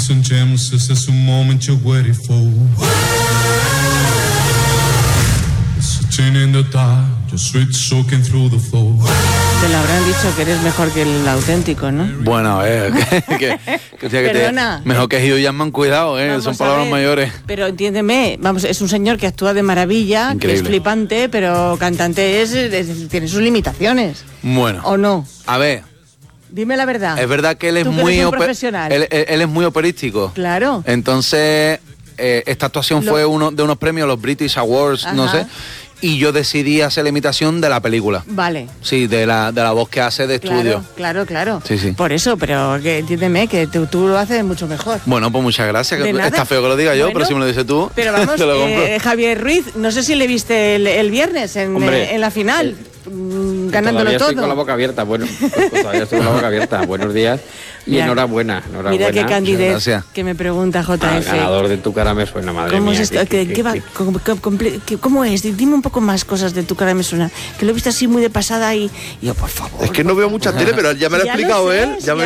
Diamonds and gems, this is the moment you're waiting for. Sitting in the dark, your sweat soaking through the floor. Te lo habrán dicho que eres mejor que el auténtico, ¿no? Bueno, Perdona. mejor que Hugh Jackman, cuidado, Vamos son a palabras ver, mayores. Pero entiéndeme, vamos, es un señor que actúa de maravilla, Increíble. que es flipante, pero cantante tiene sus limitaciones. Bueno, ¿O no? a ver, Dime la verdad. es verdad que él es Tú que muy eres un profesional. él es muy operístico. Claro. Entonces, esta actuación fue uno de unos premios, los British Awards, no Ajá. sé, y yo decidí hacer la imitación de la película. Vale. Sí, de la voz que hace de estudio. Claro. Sí, sí. Por eso, pero que entiéndeme que tú lo haces mucho mejor. Bueno, pues muchas gracias. De nada. Está feo que lo diga yo, Bueno, pero si me lo dices tú, Pero vamos, te lo compro. Javier Ruiz, no sé si le viste el viernes en la final, ganándolo todavía todo. Estoy con la boca abierta. Bueno, pues todavía estoy con la boca abierta. Buenos días y Mira, enhorabuena. Mira qué candidez Gracias. que me pregunta Al JF. ganador de Tu cara me suena, madre ¿Cómo mía. es esto? ¿Cómo es? Dime un poco más cosas de Tu cara me suena. Que lo he visto así muy de pasada y yo, por favor. Es que no veo mucha tele, pero ya me lo ha Ya lo explicado sé, él. Ya me